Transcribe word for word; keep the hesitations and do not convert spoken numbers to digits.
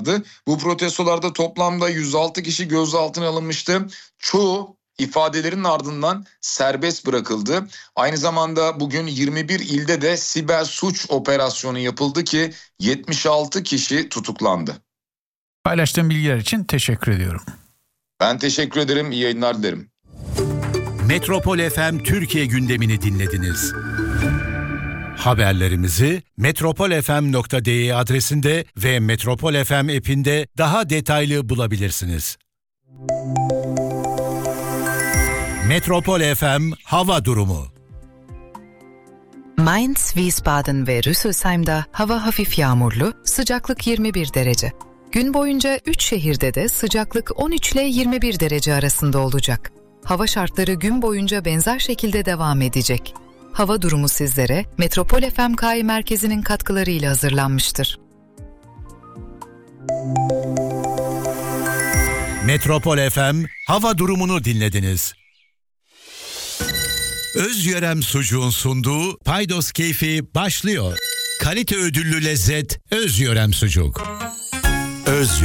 başladı. Bu protestolarda toplamda yüz altı kişi gözaltına alınmıştı. Çoğu ifadelerin ardından serbest bırakıldı. Aynı zamanda bugün yirmi bir ilde de siber suç operasyonu yapıldı ki yetmiş altı kişi tutuklandı. Paylaştığım bilgiler için teşekkür ediyorum. Ben teşekkür ederim. İyi yayınlar dilerim. Metropol F M Türkiye gündemini dinlediniz. Haberlerimizi metropol f m nokta d e adresinde ve Metropol F M app'inde daha detaylı bulabilirsiniz. Metropol F M hava durumu. Mainz, Wiesbaden ve Rüsselsheim'da hava hafif yağmurlu, sıcaklık yirmi bir derece. Gün boyunca üç şehirde de sıcaklık on üç ile yirmi bir derece arasında olacak. Hava şartları gün boyunca benzer şekilde devam edecek. Hava durumu sizlere Metropol F M K I merkezinin katkılarıyla hazırlanmıştır. Metropol F M hava durumunu dinlediniz. Özyörem Sucuğun sunduğu Paydos Keyfi başlıyor. Kalite ödüllü lezzet Özyörem Sucuk. Özyörem.